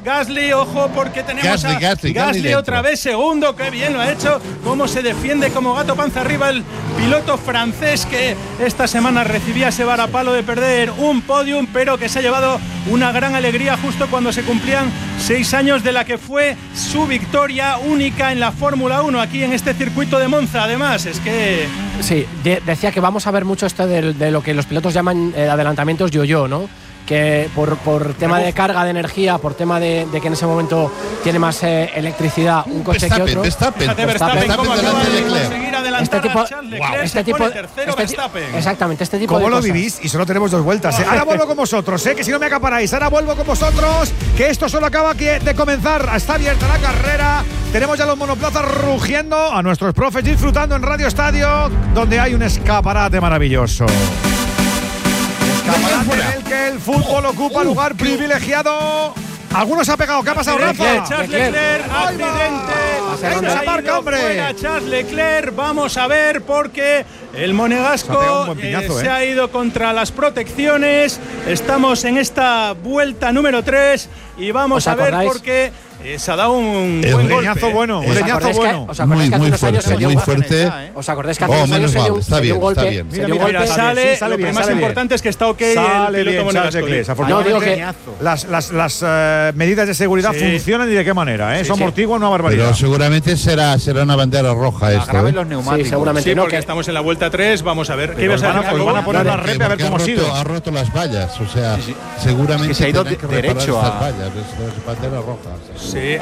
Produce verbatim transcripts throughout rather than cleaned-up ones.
Gasly, ojo porque tenemos Gasly, a Gasly, Gasly, Gasly otra vez segundo, qué bien lo ha hecho, cómo se defiende como gato panza arriba el piloto francés que esta semana recibía ese varapalo de perder un podium, pero que se ha llevado una gran alegría justo cuando se cumplían seis años de la que fue su victoria única en la Fórmula uno aquí en este circuito de Monza. Además, es que… Sí, de- decía que vamos a ver mucho esto de, de lo que los pilotos llaman eh, adelantamientos yo-yo, ¿no? Que por, por tema de carga de energía, por tema de, de que en ese momento tiene más eh, electricidad un coche Verstappen, que otro. Verstappen, Fíjate, Verstappen, Verstappen cómo acaba delante de de Leclerc. conseguir adelantar Este tipo, a Charles Leclerc, wow, este se tipo, pone tercero este, Verstappen. exactamente, este tipo ¿Cómo de lo cosas. vivís? Y solo tenemos dos vueltas, ¿eh? Ahora vuelvo con vosotros, ¿eh? Que si no me acaparáis. Ahora vuelvo con vosotros, que esto solo acaba aquí de comenzar. Está abierta la carrera. Tenemos ya los monoplazas rugiendo, a nuestros profes disfrutando en Radio Estadio, donde hay un escaparate maravilloso. Escaparate en el que el fútbol ocupa lugar privilegiado. Algunos ha pegado. ¿Qué ha pasado, Rafa? Charles Leclerc, accidente. Se ha ido Aparca, hombre. fuera Charles Leclerc. Vamos a ver porque el Se ha pegado monegasco un buen piñazo, eh, eh. se ha ido contra las protecciones. Estamos en esta vuelta número tres y vamos ¿Os a ver acordáis? porque eh, se ha dado un Eh, buen un golpe. leñazo bueno, un ¿Os leñazo acordáis que- bueno. os acordáis Muy, que hace muy unos años fuerte, se dio muy un- fuerte. ¿Os acordáis que hace Oh, unos años menos se dio mal, un, está se dio bien, un golpe? está bien. se Mira, dio un mira, golpe- mira, Sale, Sí, sale lo bien, que más sale bien. importante es que está ok Sale el piloto bien Charles monegasco. Leclerc. No, Afortunadamente, digo que- las, las, las eh, medidas de seguridad Sí. funcionan y de qué manera, ¿eh? Sí, Eso sí. amortigua una barbaridad. Pero seguramente será, será una bandera roja esto. Graben ¿eh? los neumáticos. Sí, seguramente. Sí, no, porque que- estamos en la vuelta tres. Vamos a ver. ¿Qué Pero ibas a van a- decir? pues van a poner Algo? una rep a ver Porque cómo ha ha sido. roto, ha roto las vallas, o sea, Sí, sí. seguramente Es que se ha ido tendrán que de- reparar derecho estas a- vallas, es, es bandera roja. Sí.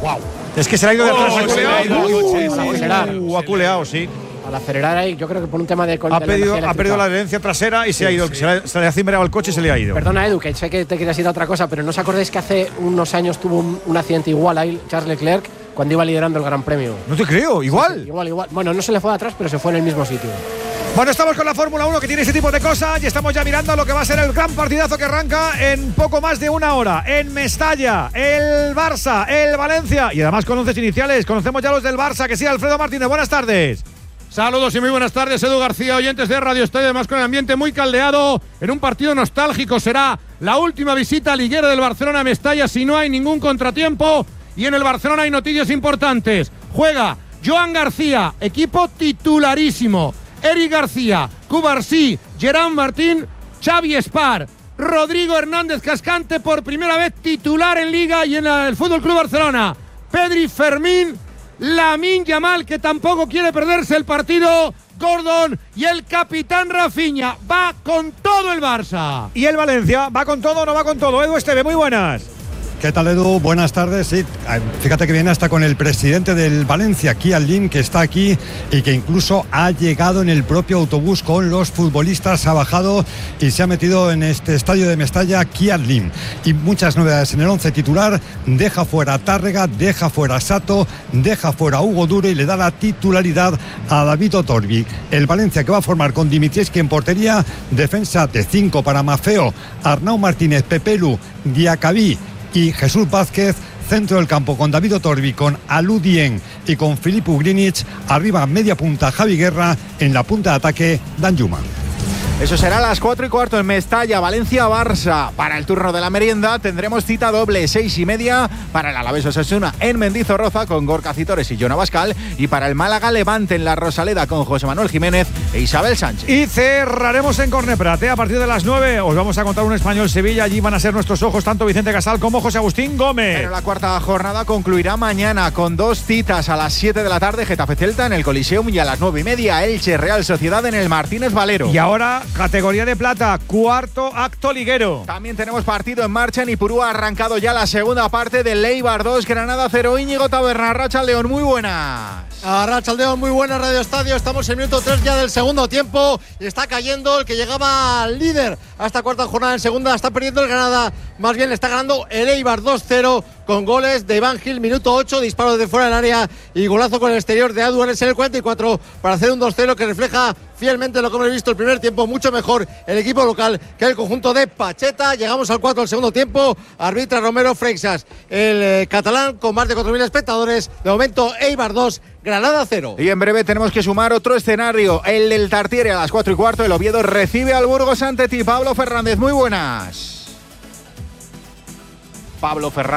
Es que se le ha ido de Oh, atrás. se ha le ha ido culeado. el coche, Uh, sí, acelerar. uh, ha culeado, sí. Al acelerar ahí, yo creo que por un tema de… Ha, de pedido, energía ha perdido la eléctrica. adherencia trasera y se ha ido. Se le, se le ha cimbreado el coche y se le ha ido. Perdona, Edu, que sé que te querías ir a otra cosa, pero ¿no os acordáis que hace unos años tuvo un, un accidente igual ahí Charles Leclerc cuando iba liderando el Gran Premio? No te creo, igual. Igual, igual. Bueno, no se le fue de atrás, pero se fue en el mismo sitio. Bueno, estamos con la Fórmula uno que tiene ese tipo de cosas y estamos ya mirando lo que va a ser el gran partidazo que arranca en poco más de una hora. En Mestalla, el Barça, el Valencia y además con once iniciales. Conocemos ya los del Barça, que sí, Alfredo Martínez. Buenas tardes. Saludos y muy buenas tardes, Edu García, oyentes de Radio Estadio, además con el ambiente muy caldeado, en un partido nostálgico. Será la última visita liguera del Barcelona a Mestalla si no hay ningún contratiempo, y en el Barcelona hay noticias importantes. Juega Joan García, equipo titularísimo, Eric García, Cubarsí, Gerard Martín, Xavi Espar, Rodrigo Hernández Cascante por primera vez titular en Liga y en el Fútbol Club Barcelona, Pedri, Fermín, Lamine Yamal, que tampoco quiere perderse el partido, Gordon y el capitán Rafinha. Va con todo el Barça. Y el Valencia, ¿va con todo o no va con todo? Edu Esteve, muy buenas. ¿Qué tal, Edu? Buenas tardes. Sí, fíjate que viene hasta con el presidente del Valencia, Kian Lim, que está aquí y que incluso ha llegado en el propio autobús con los futbolistas, ha bajado y se ha metido en este estadio de Mestalla, Kian Lim. Y muchas novedades en el once titular. Deja fuera a Tárrega, deja fuera a Sato, deja fuera a Hugo Duro y le da la titularidad a David Otorbi. El Valencia que va a formar con Dimitrievski en portería, defensa de cinco para Mafeo, Arnau Martínez, Pepelu, Diacabí y Jesús Vázquez, centro del campo con David Otorbi, con Alou Dieng y con Filip Ugrinic, arriba media punta Javi Guerra, en la punta de ataque Danjuma. Eso será a las cuatro y cuarto en Mestalla, Valencia-Barça. Para el turno de la merienda tendremos cita doble, seis y media, para el Alavés Osasuna en Mendizorroza con Gorka Citores y Jona Bascal, y para el Málaga-Levante en la Rosaleda con José Manuel Jiménez e Isabel Sánchez. Y cerraremos en Corneprat, ¿eh? A partir de las nueve os vamos a contar un Español-Sevilla. Allí van a ser nuestros ojos tanto Vicente Casal como José Agustín Gómez. Pero la cuarta jornada concluirá mañana con dos citas: a las siete de la tarde Getafe-Celta en el Coliseum y a las nueve y media Elche-Real Sociedad en el Martínez Valero. Y ahora, categoría de plata, cuarto acto liguero. También tenemos partido en marcha en Ipurú. Ha arrancado ya la segunda parte del Eibar dos, Granada cero. Íñigo Taberna, Racha León, muy buenas. Arrachaldeón, muy buena Radio Estadio. Estamos en minuto tres ya del segundo tiempo y está cayendo el que llegaba al líder a esta cuarta jornada en segunda. Está perdiendo el Granada, más bien le está ganando el Eibar dos cero con goles de Iván Gil, minuto ocho, disparo de fuera del área y golazo con el exterior de Aduanes en el cuarenta y cuatro para hacer un dos cero que refleja fielmente lo que hemos visto el primer tiempo, mucho mejor el equipo local que el conjunto de Pacheta. Llegamos al cuatro del segundo tiempo, arbitra Romero Freixas, el eh, catalán con más de cuatro mil espectadores. De momento Eibar dos, Granada cero. Y en breve tenemos que sumar otro escenario, el del Tartiere a las cuatro y cuarto. El Oviedo recibe al Burgos ante ti. Pablo Fernández, muy buenas. Pablo Fernández.